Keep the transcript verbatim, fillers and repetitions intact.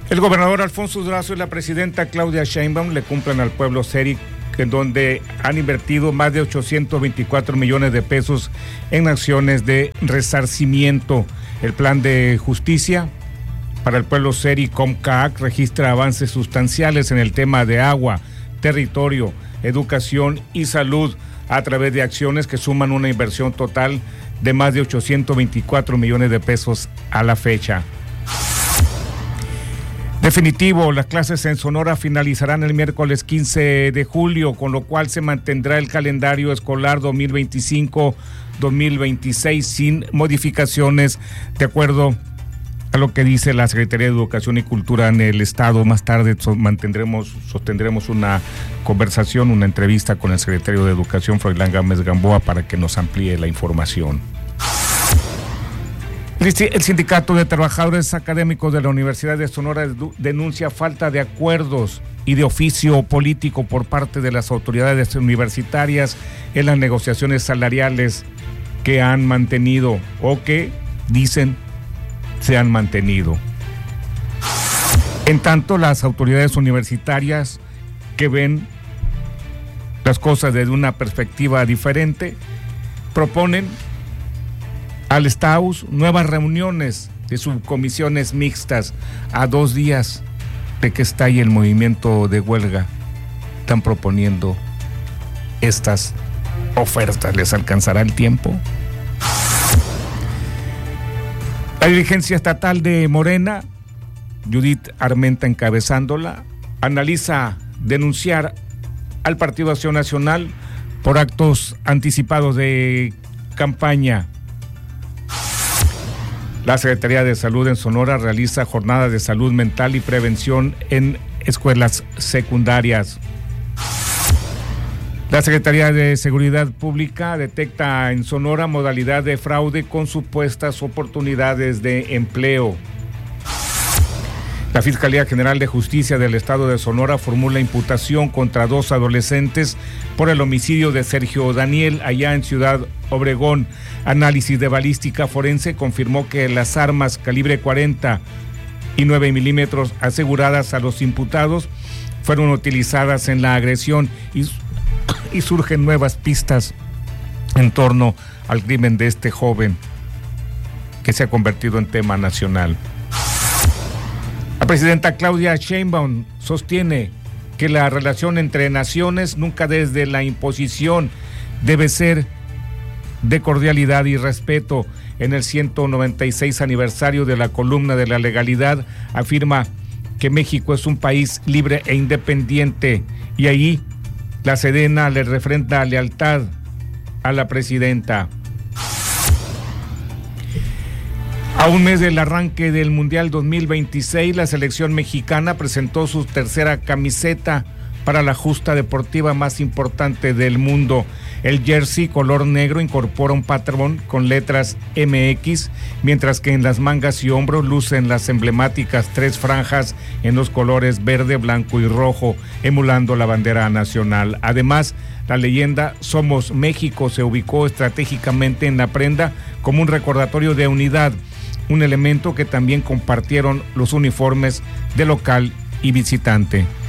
El gobernador Alfonso Durazo y la presidenta Claudia Sheinbaum le cumplen al pueblo Seri, en donde han invertido más de ochocientos veinticuatro millones de pesos en acciones de resarcimiento. El plan de justicia para el pueblo Seri Comcaac registra avances sustanciales en el tema de agua, territorio, educación y salud a través de acciones que suman una inversión total de más de ochocientos veinticuatro millones de pesos a la fecha. Definitivo, las clases en Sonora finalizarán el miércoles quince de julio, con lo cual se mantendrá el calendario escolar dos mil veinticinco dos mil veintiséis sin modificaciones, de acuerdo a lo que dice la Secretaría de Educación y Cultura en el Estado. Más tarde mantendremos, sostendremos una conversación, una entrevista con el secretario de Educación, Froilán Gámez Gamboa, para que nos amplíe la información. El Sindicato de Trabajadores Académicos de la Universidad de Sonora denuncia falta de acuerdos y de oficio político por parte de las autoridades universitarias en las negociaciones salariales que han mantenido o que dicen se han mantenido. En tanto, las autoridades universitarias que ven las cosas desde una perspectiva diferente proponen al STAUS nuevas reuniones de subcomisiones mixtas a dos días de que estalle el movimiento de huelga. Están proponiendo estas ofertas. ¿Les alcanzará el tiempo? La dirigencia estatal de Morena, Judith Armenta encabezándola, analiza denunciar al Partido Acción Nacional por actos anticipados de campaña. La Secretaría de Salud en Sonora realiza jornadas de salud mental y prevención en escuelas secundarias. La Secretaría de Seguridad Pública detecta en Sonora modalidad de fraude con supuestas oportunidades de empleo. La Fiscalía General de Justicia del Estado de Sonora formula imputación contra dos adolescentes por el homicidio de Sergio Daniel allá en Ciudad Obregón. Análisis de balística forense confirmó que las armas calibre cuarenta y nueve milímetros aseguradas a los imputados fueron utilizadas en la agresión y, y surgen nuevas pistas en torno al crimen de este joven que se ha convertido en tema nacional. La presidenta Claudia Sheinbaum sostiene que la relación entre naciones nunca desde la imposición debe ser de cordialidad y respeto. En el ciento noventa y seis aniversario de la columna de la legalidad afirma que México es un país libre e independiente y ahí la Sedena le refrenda lealtad a la presidenta. A un mes del arranque del Mundial dos mil veintiséis, la selección mexicana presentó su tercera camiseta para la justa deportiva más importante del mundo. El jersey color negro incorpora un patrón con letras M X, mientras que en las mangas y hombros lucen las emblemáticas tres franjas en los colores verde, blanco y rojo, emulando la bandera nacional. Además, la leyenda Somos México se ubicó estratégicamente en la prenda como un recordatorio de unidad, un elemento que también compartieron los uniformes de local y visitante.